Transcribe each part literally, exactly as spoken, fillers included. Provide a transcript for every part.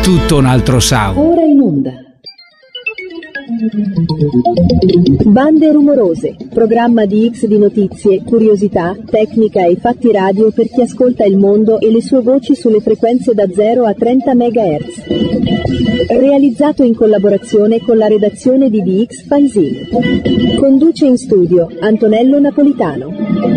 tutto un altro sound. Ora in onda. Bande rumorose, programma di X di notizie, curiosità, tecnica e fatti radio per chi ascolta il mondo e le sue voci sulle frequenze da zero a trenta megahertz. Realizzato in collaborazione con la redazione di D X Fanzine. Conduce in studio Antonello Napolitano.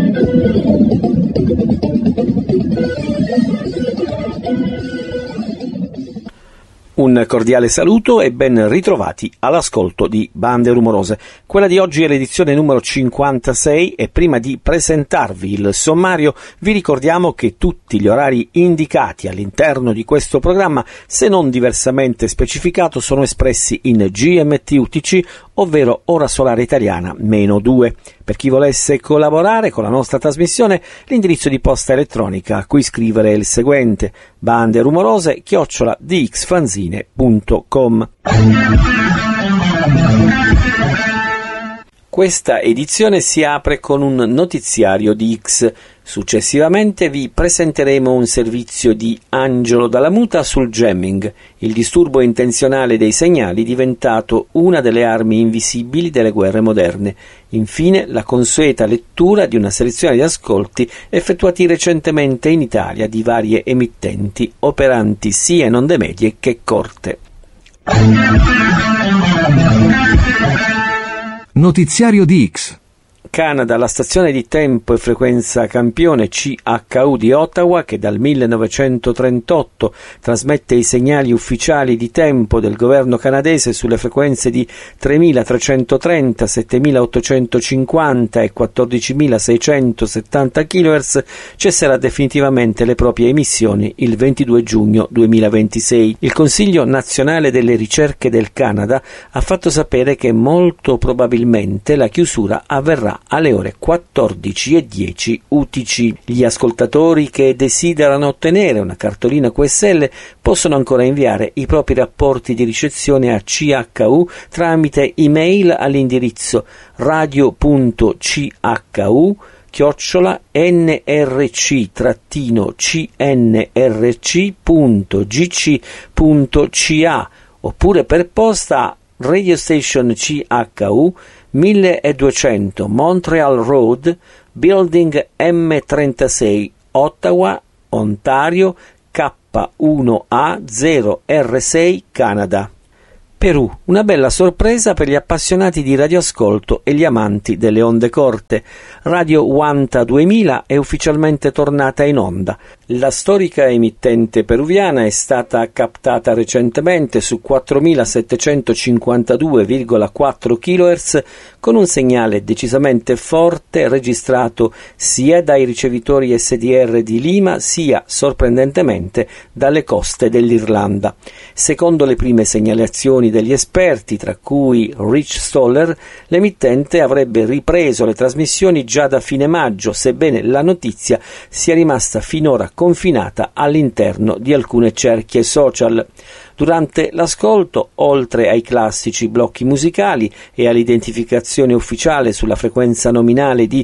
Un cordiale saluto e ben ritrovati all'ascolto di Bande Rumorose. Quella di oggi è l'edizione numero cinquantasei e prima di presentarvi il sommario vi ricordiamo che tutti gli orari indicati all'interno di questo programma, se non diversamente specificato, sono espressi in G M T U T C, ovvero ora solare italiana meno due. Per chi volesse collaborare con la nostra trasmissione, l'indirizzo di posta elettronica a cui scrivere è il seguente: banderumorose chiocciola d x fanzine punto com. Questa edizione si apre con un notiziario di X. Successivamente vi presenteremo un servizio di Angelo Dalla Muta sul jamming, il disturbo intenzionale dei segnali diventato una delle armi invisibili delle guerre moderne. Infine, la consueta lettura di una selezione di ascolti effettuati recentemente in Italia di varie emittenti, operanti sia in onde medie che corte. Notiziario di X. Canada, la stazione di tempo e frequenza campione C H U di Ottawa, che dal millenovecentotrentotto trasmette i segnali ufficiali di tempo del governo canadese sulle frequenze di tremilatrecentotrenta, settemilaottocentocinquanta e quattordicimilaseicentosettanta kHz, cesserà definitivamente le proprie emissioni il ventidue giugno duemilaventisei. Il Consiglio nazionale delle ricerche del Canada ha fatto sapere che molto probabilmente la chiusura avverrà alle ore quattordici e dieci U T C. Gli ascoltatori che desiderano ottenere una cartolina Q S L possono ancora inviare i propri rapporti di ricezione a C H U tramite email all'indirizzo radio punto c h u chiocciola n r c c n r c punto g c punto c a oppure per posta Radio Station C H U milleduecento Montreal Road, Building M trentasei, Ottawa, Ontario, K uno A zero R sei, Canada. Perù, una bella sorpresa per gli appassionati di radioascolto e gli amanti delle onde corte. Radio Wanta duemila è ufficialmente tornata in onda. La storica emittente peruviana è stata captata recentemente su quattromilasettecentocinquantadue virgola quattro kHz con un segnale decisamente forte registrato sia dai ricevitori S D R di Lima sia, sorprendentemente, dalle coste dell'Irlanda. Secondo le prime segnalazioni degli esperti, tra cui Rich Stoller, l'emittente avrebbe ripreso le trasmissioni già da fine maggio, sebbene la notizia sia rimasta finora confinata all'interno di alcune cerchie social. Durante l'ascolto, oltre ai classici blocchi musicali e all'identificazione ufficiale sulla frequenza nominale di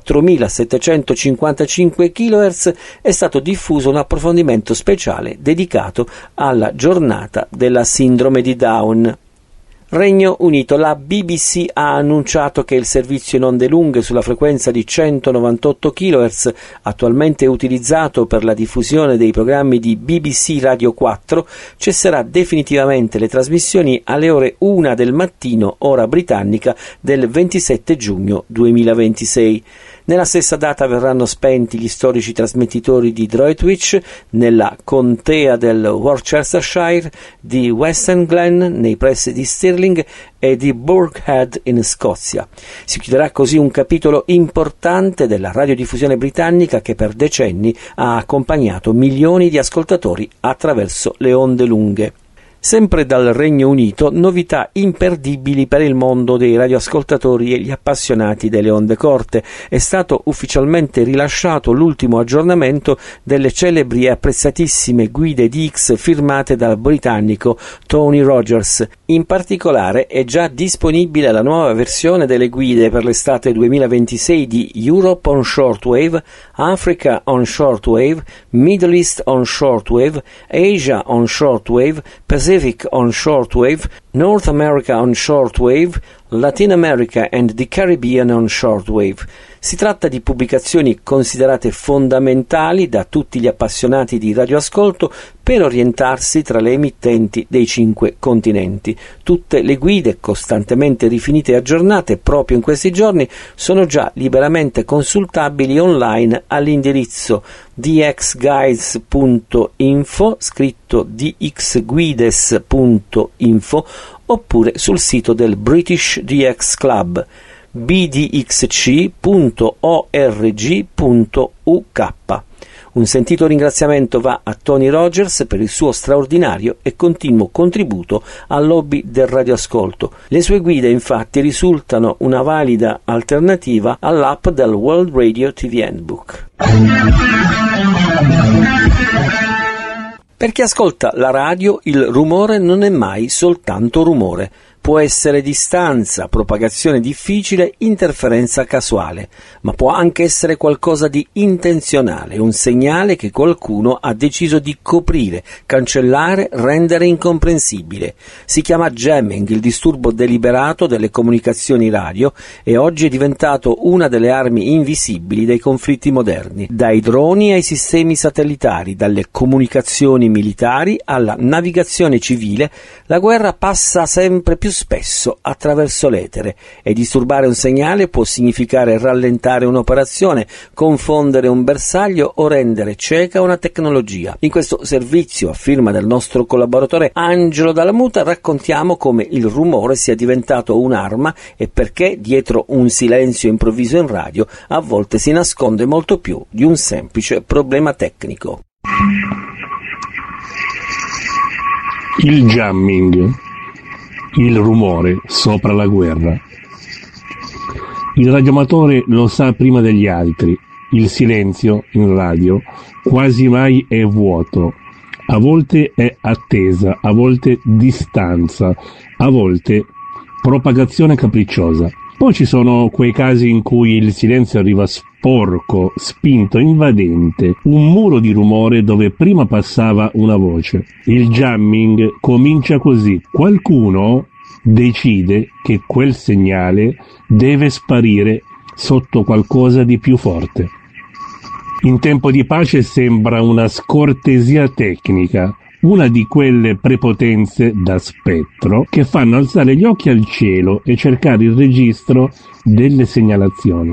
quattromilasettecentocinquantacinque kHz, è stato diffuso un approfondimento speciale dedicato alla giornata della sindrome di Down. Regno Unito, la B B C ha annunciato che il servizio in onde lunghe sulla frequenza di centonovantotto kHz, attualmente utilizzato per la diffusione dei programmi di B B C Radio quattro, cesserà definitivamente le trasmissioni alle ore una del mattino, ora britannica, del ventisette giugno duemilaventisei. Nella stessa data verranno spenti gli storici trasmettitori di Droitwich nella contea del Worcestershire, di Western Glen nei pressi di Stirling e di Burghead in Scozia. Si chiuderà così un capitolo importante della radiodiffusione britannica che per decenni ha accompagnato milioni di ascoltatori attraverso le onde lunghe. Sempre dal Regno Unito, novità imperdibili per il mondo dei radioascoltatori e gli appassionati delle onde corte. È stato ufficialmente rilasciato l'ultimo aggiornamento delle celebri e apprezzatissime guide D X firmate dal britannico Tony Rogers. In particolare è già disponibile la nuova versione delle guide per l'estate duemilaventisei di Europe on Shortwave, Africa on Shortwave, Middle East on Shortwave, Asia on Shortwave, Pacific on Shortwave, North America on Shortwave, Latin America and the Caribbean on Shortwave. Si tratta di pubblicazioni considerate fondamentali da tutti gli appassionati di radioascolto per orientarsi tra le emittenti dei cinque continenti. Tutte le guide, costantemente rifinite e aggiornate proprio in questi giorni, sono già liberamente consultabili online all'indirizzo d x guides punto info, scritto d x guides punto info, oppure sul sito del British D X Club b d x c punto org punto u k. Un sentito ringraziamento va a Tony Rogers per il suo straordinario e continuo contributo al lobby del radioascolto. Le sue guide infatti risultano una valida alternativa all'app del World Radio T V Handbook. Per chi ascolta la radio, il rumore non è mai soltanto rumore. Può essere distanza, propagazione difficile, interferenza casuale, ma può anche essere qualcosa di intenzionale, un segnale che qualcuno ha deciso di coprire, cancellare, rendere incomprensibile. Si chiama jamming, il disturbo deliberato delle comunicazioni radio, e oggi è diventato una delle armi invisibili dei conflitti moderni. Dai droni ai sistemi satellitari, dalle comunicazioni militari alla navigazione civile, la guerra passa sempre più spesso attraverso l'etere, e disturbare un segnale può significare rallentare un'operazione, confondere un bersaglio o rendere cieca una tecnologia. In questo servizio, a firma del nostro collaboratore Angelo Dalla Muta, raccontiamo come il rumore sia diventato un'arma e perché dietro un silenzio improvviso in radio a volte si nasconde molto più di un semplice problema tecnico. Il jamming, il rumore sopra la guerra. Il radioamatore lo sa prima degli altri. Il silenzio in radio quasi mai è vuoto. A volte è attesa, a volte distanza, a volte propagazione capricciosa. Poi ci sono quei casi in cui il silenzio arriva sporco, spinto, invadente, un muro di rumore dove prima passava una voce. Il jamming comincia così: qualcuno decide che quel segnale deve sparire sotto qualcosa di più forte. In tempo di pace sembra una scortesia tecnica, una di quelle prepotenze da spettro che fanno alzare gli occhi al cielo e cercare il registro delle segnalazioni.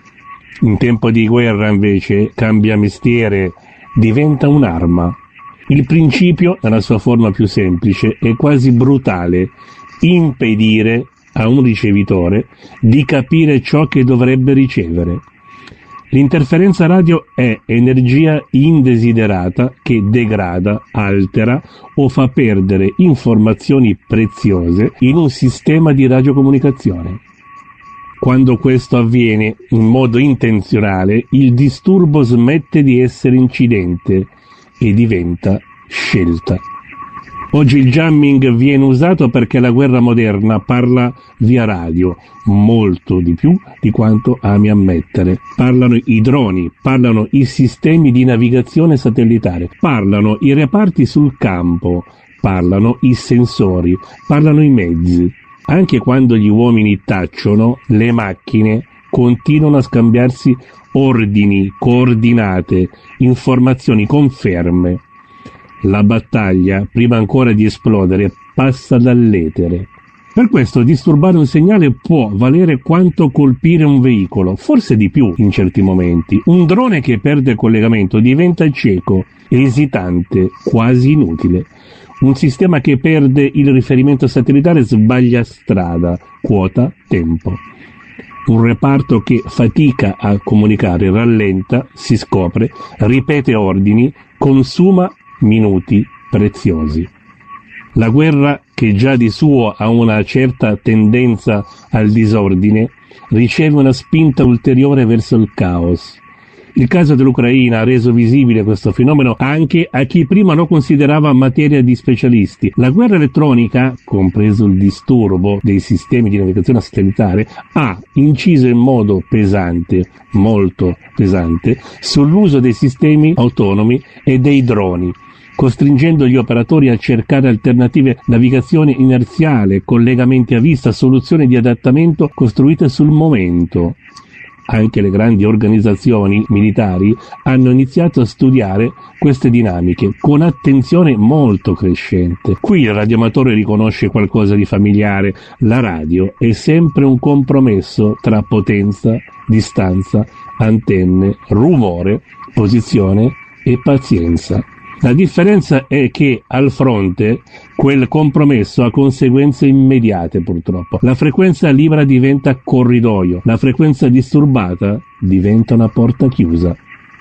In tempo di guerra, invece, cambia mestiere, diventa un'arma. Il principio, nella sua forma più semplice, è quasi brutale: impedire a un ricevitore di capire ciò che dovrebbe ricevere. L'interferenza radio è energia indesiderata che degrada, altera o fa perdere informazioni preziose in un sistema di radiocomunicazione. Quando questo avviene in modo intenzionale, il disturbo smette di essere incidente e diventa scelta. Oggi il jamming viene usato perché la guerra moderna parla via radio, molto di più di quanto ami ammettere. Parlano i droni, parlano i sistemi di navigazione satellitare, parlano i reparti sul campo, parlano i sensori, parlano i mezzi. Anche quando gli uomini tacciono, le macchine continuano a scambiarsi ordini, coordinate, informazioni, conferme. La battaglia, prima ancora di esplodere, passa dall'etere. Per questo disturbare un segnale può valere quanto colpire un veicolo, forse di più in certi momenti. Un drone che perde collegamento diventa cieco, esitante, quasi inutile. Un sistema che perde il riferimento satellitare sbaglia strada, quota tempo. Un reparto che fatica a comunicare rallenta, si scopre, ripete ordini, consuma minuti preziosi. La guerra, che già di suo ha una certa tendenza al disordine, riceve una spinta ulteriore verso il caos. Il caso dell'Ucraina ha reso visibile questo fenomeno anche a chi prima lo considerava materia di specialisti. La guerra elettronica, compreso il disturbo dei sistemi di navigazione satellitare, ha inciso in modo pesante, molto pesante, sull'uso dei sistemi autonomi e dei droni, costringendo gli operatori a cercare alternative, navigazione inerziale, collegamenti a vista, soluzioni di adattamento costruite sul momento. Anche le grandi organizzazioni militari hanno iniziato a studiare queste dinamiche con attenzione molto crescente. Qui il radioamatore riconosce qualcosa di familiare. La radio è sempre un compromesso tra potenza, distanza, antenne, rumore, posizione e pazienza. La differenza è che al fronte quel compromesso ha conseguenze immediate, purtroppo. La frequenza libera diventa corridoio, la frequenza disturbata diventa una porta chiusa.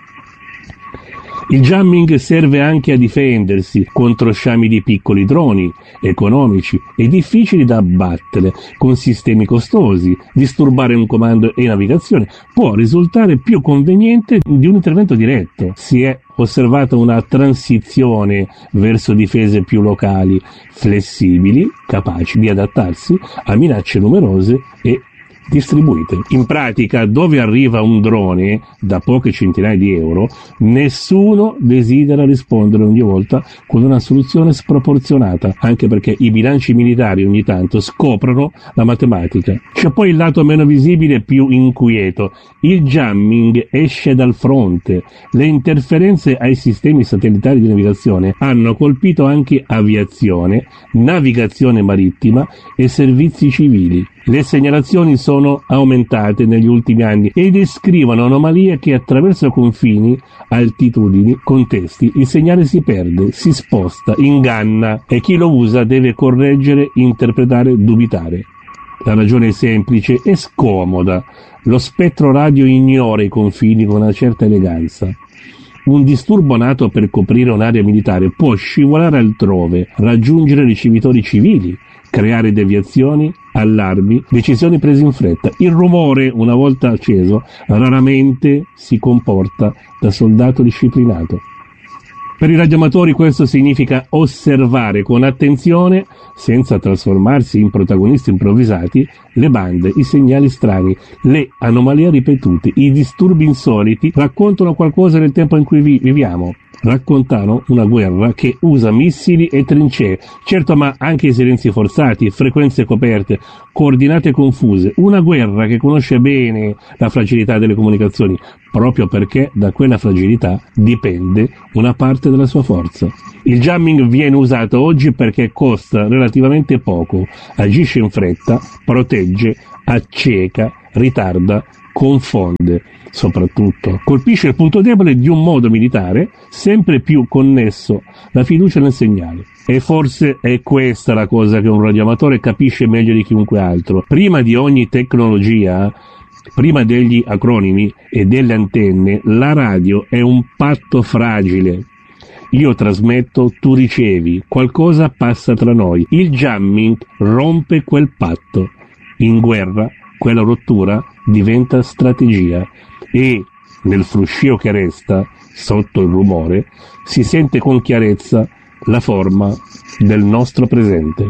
Il jamming serve anche a difendersi contro sciami di piccoli droni, economici e difficili da abbattere, con sistemi costosi. Disturbare un comando e navigazione può risultare più conveniente di un intervento diretto. Si è osservata una transizione verso difese più locali, flessibili, capaci di adattarsi a minacce numerose e distribuite. In pratica, dove arriva un drone da poche centinaia di euro, nessuno desidera rispondere ogni volta con una soluzione sproporzionata, anche perché i bilanci militari ogni tanto scoprono la matematica. C'è poi il lato meno visibile e più inquieto. Il jamming esce dal fronte. Le interferenze ai sistemi satellitari di navigazione hanno colpito anche aviazione, navigazione marittima e servizi civili. Le segnalazioni sono aumentate negli ultimi anni e descrivono anomalie che attraverso confini, altitudini, contesti, il segnale si perde, si sposta, inganna e chi lo usa deve correggere, interpretare, dubitare. La ragione è semplice e scomoda. Lo spettro radio ignora i confini con una certa eleganza. Un disturbo nato per coprire un'area militare può scivolare altrove, raggiungere ricevitori civili, creare deviazioni, allarmi, decisioni prese in fretta. Il rumore, una volta acceso, raramente si comporta da soldato disciplinato. Per i radioamatori questo significa osservare con attenzione, senza trasformarsi in protagonisti improvvisati, le bande, i segnali strani, le anomalie ripetute, i disturbi insoliti raccontano qualcosa del tempo in cui vi- viviamo. Raccontano una guerra che usa missili e trincee, certo, ma anche i silenzi forzati, frequenze coperte, coordinate confuse. Una guerra che conosce bene la fragilità delle comunicazioni, proprio perché da quella fragilità dipende una parte della sua forza. Il jamming viene usato oggi perché costa relativamente poco, agisce in fretta, protegge, acceca, ritarda, confonde. Soprattutto colpisce il punto debole di un modo militare sempre più connesso, la fiducia nel segnale. E forse è questa la cosa che un radioamatore capisce meglio di chiunque altro. Prima di ogni tecnologia, prima degli acronimi e delle antenne, la radio è un patto fragile. Io trasmetto, tu ricevi, qualcosa passa tra noi. Il jamming rompe quel patto. In guerra quella rottura diventa strategia e nel fruscio che resta, sotto il rumore, si sente con chiarezza la forma del nostro presente.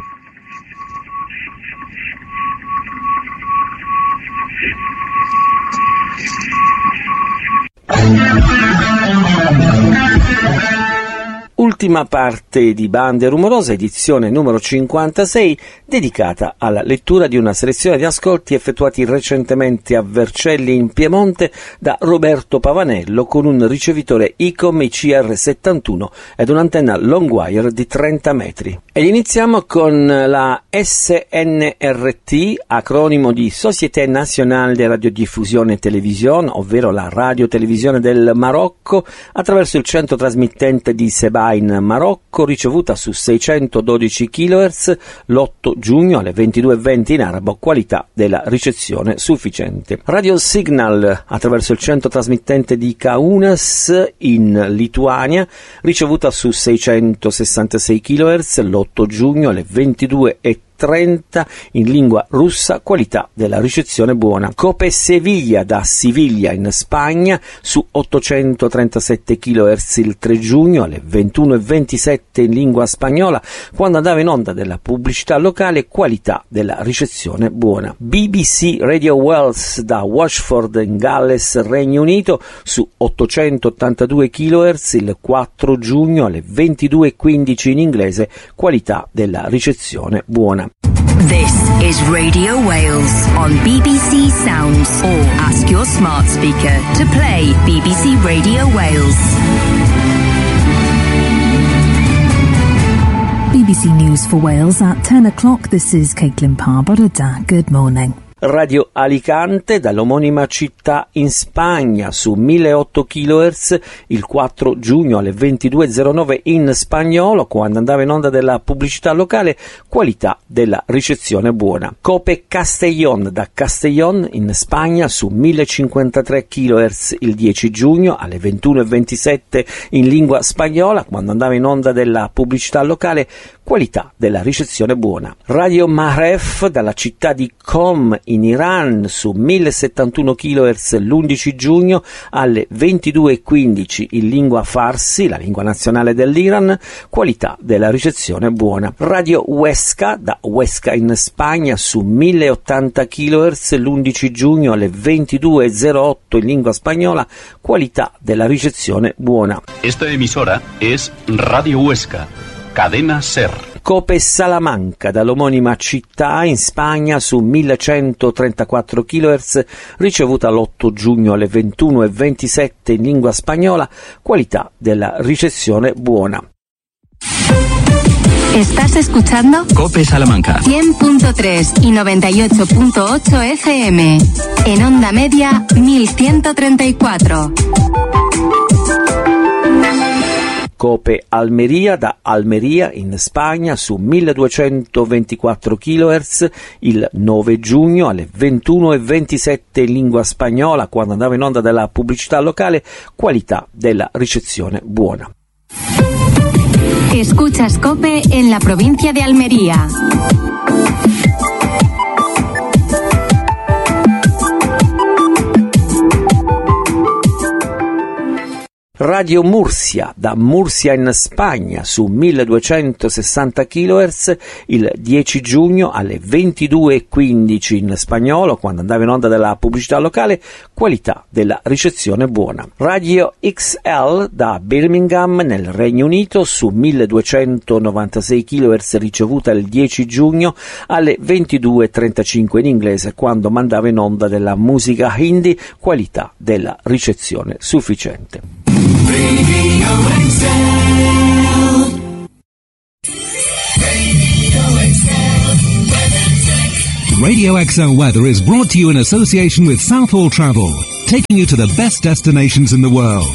Ultima parte di Bande Rumorose, edizione numero cinquantasei, dedicata alla lettura di una selezione di ascolti effettuati recentemente a Vercelli in Piemonte da Roberto Pavanello con un ricevitore I C O M I C R settantuno ed un'antenna long wire di trenta metri. Ed iniziamo con la S N R T, acronimo di Société Nationale de Radiodiffusion et Télévision, ovvero la radiotelevisione del Marocco, attraverso il centro trasmittente di Seba in Marocco, Marocco, ricevuta su seicentododici chilohertz l'otto giugno alle ventidue e venti in arabo, qualità della ricezione sufficiente. Radio Signal attraverso il centro trasmittente di Kaunas in Lituania, ricevuta su seicentosessantasei chilohertz l'otto giugno alle ventidue e trenta in lingua russa, qualità della ricezione buona. Cope Sevilla da Siviglia in Spagna su ottocentotrentasette chilohertz il tre giugno alle ventuno e ventisette in lingua spagnola, quando andava in onda della pubblicità locale, qualità della ricezione buona. B B C Radio Wales da Watford in Galles, Regno Unito su ottocentottantadue chilohertz il quattro giugno alle ventidue e quindici in inglese, qualità della ricezione buona. This is Radio Wales on B B C Sounds, or ask your smart speaker to play B B C Radio Wales. B B C News for Wales at ten o'clock. This is Caitlin Parbarada. Good morning. Radio Alicante dall'omonima città in Spagna su milleotto chilohertz il quattro giugno alle ventidue e zero nove in spagnolo, quando andava in onda della pubblicità locale, qualità della ricezione buona. Cope Castellón da Castellón in Spagna su millecinquantatré chilohertz il dieci giugno alle ventuno e ventisette in lingua spagnola, quando andava in onda della pubblicità locale, qualità della ricezione buona. Radio Mahref dalla città di Qom in Iran su millesettantuno chilohertz l'undici giugno alle ventidue e quindici in lingua farsi, la lingua nazionale dell'Iran, qualità della ricezione buona. Radio Huesca da Huesca in Spagna su milleottanta chilohertz l'undici giugno alle ventidue e zero otto in lingua spagnola, qualità della ricezione buona. Esta emisora es Radio Huesca, cadena SER. Cope Salamanca dall'omonima città in Spagna su millecentotrentaquattro chilohertz, ricevuta l'otto giugno alle ventuno e ventisette in lingua spagnola, qualità della ricezione buona. Estás escuchando Cope Salamanca cien punto tres y noventa y ocho punto ocho F M en onda media mil ciento treinta y cuatro. Cope Almeria da Almeria in Spagna su milleduecentoventiquattro chilohertz il nove giugno alle ventuno e ventisette in lingua spagnola, quando andava in onda della pubblicità locale, qualità della ricezione buona. Escuchas Cope en la provincia de Almería. Radio Murcia da Murcia in Spagna su milleduecentosessanta chilohertz il dieci giugno alle ventidue e quindici in spagnolo, quando andava in onda della pubblicità locale, qualità della ricezione buona. Radio X L da Birmingham nel Regno Unito su milleduecentonovantasei chilohertz, ricevuta il dieci giugno alle ventidue e trentacinque in inglese, quando mandava in onda della musica hindi, qualità della ricezione sufficiente. Radio X L. Radio X L Weather is brought to you in association with Southall Travel, taking you to the best destinations in the world.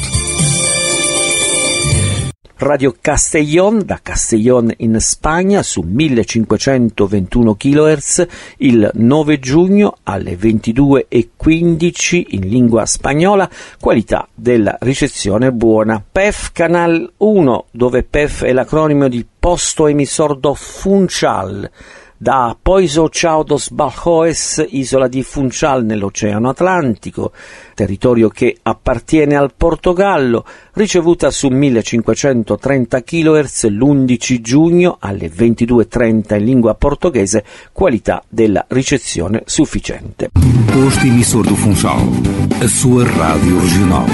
Radio Castellón da Castellón in Spagna su millecinquecentoventuno chilohertz il nove giugno alle ventidue e quindici in lingua spagnola, qualità della ricezione buona. P E F Canal uno, dove P E F è l'acronimo di Posto Emisor do Funchal, da Poiso Chao dos Baljoes, isola di Funchal nell'Oceano Atlantico, territorio che appartiene al Portogallo, ricevuta su millecinquecentotrenta chilohertz l'undici giugno alle ventidue e trenta in lingua portoghese, qualità della ricezione sufficiente. Posto Emissor do Funchal, a sua rádio regional.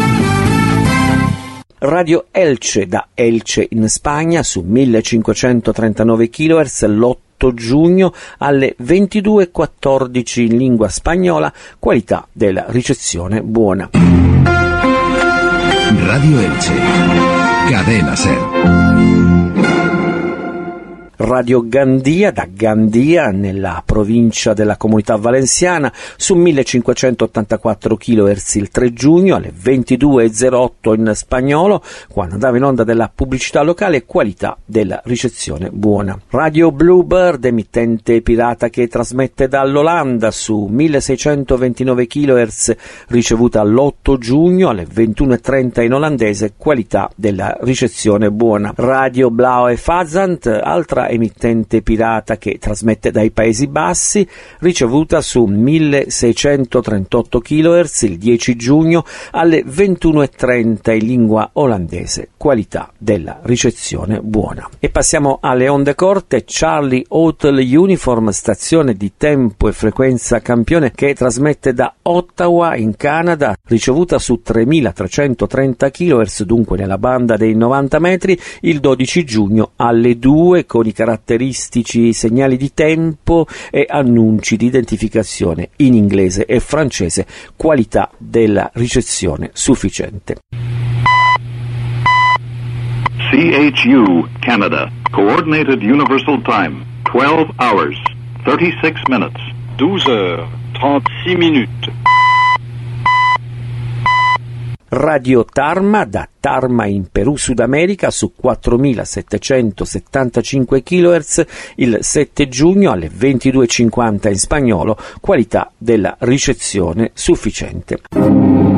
Radio Elche da Elche in Spagna su millecinquecentotrentanove chilohertz l'otto giugno alle ventidue e quattordici in lingua spagnola, qualità della ricezione buona. Radio Elche, cadena SER. Radio Gandia da Gandia nella provincia della Comunità Valenciana su millecinquecentottantaquattro chilohertz il tre giugno alle ventidue e zero otto in spagnolo, quando andava in onda della pubblicità locale e qualità della ricezione buona. Radio Bluebird, emittente pirata che trasmette dall'Olanda su milleseicentoventinove chilohertz, ricevuta l'otto giugno alle ventuno e trenta in olandese, qualità della ricezione buona. Radio Blaue Fazant, altra emittente pirata che trasmette dai Paesi Bassi, ricevuta su milleseicentotrentotto chilohertz il dieci giugno alle ventuno e trenta in lingua olandese, qualità della ricezione buona. E passiamo alle onde corte. Charlie Hotel Uniform, stazione di tempo e frequenza campione che trasmette da Ottawa in Canada, ricevuta su tremilatrecentotrenta chilohertz, dunque nella banda dei novanta metri, il dodici giugno alle due, con i caratteristici segnali di tempo e annunci di identificazione in inglese e francese, qualità della ricezione sufficiente. C H U Canada, Coordinated Universal Time, twelve hours, thirty-six minutes. douze heures, trente-six minutes. Radio Tarma da Tarma in Perù, Sud America su quattromilasettecentosettantacinque chilohertz il sette giugno alle ventidue e cinquanta in spagnolo, qualità della ricezione sufficiente.